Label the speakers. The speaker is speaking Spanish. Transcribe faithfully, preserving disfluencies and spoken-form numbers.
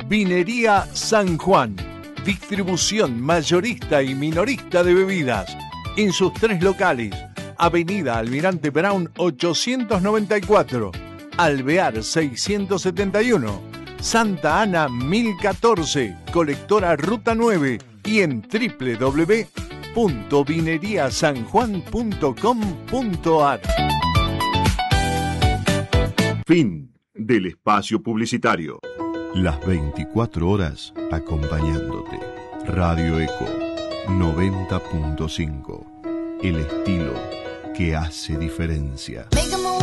Speaker 1: Vinería San Juan. Distribución mayorista y minorista de bebidas. En sus tres locales. Avenida Almirante Brown ochocientos noventa y cuatro. Alvear seiscientos setenta y uno. Santa Ana mil catorce. Colectora Ruta nueve. Y en doble u doble u doble u punto vinería san juan punto com punto a r.
Speaker 2: Fin del espacio publicitario.
Speaker 3: Las veinticuatro horas acompañándote. Radio Eco noventa punto cinco. El estilo que hace diferencia.